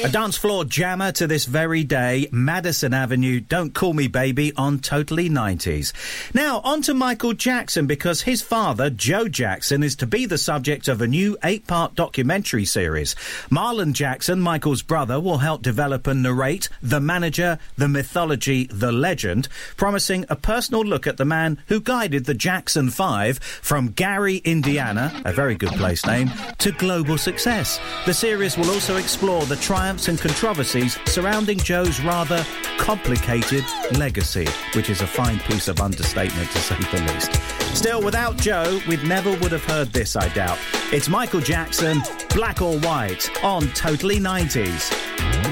A dance floor jammer to this very day, Madison Avenue, Don't Call Me Baby on Totally 90s. Now, on to Michael Jackson, because his father, Joe Jackson, is to be the subject of a new 8-part documentary series. Marlon Jackson, Michael's brother, will help develop and narrate The Manager, The Mythology, The Legend, promising a personal look at the man who guided the Jackson 5 from Gary, Indiana, a very good place name, to global success. The series will also explore the triumphs and controversies surrounding Joe's rather complicated legacy, which is a fine piece of understatement to say the least. Still, without Joe, we never would have heard this, I doubt. It's Michael Jackson, Black or White, on Totally 90s.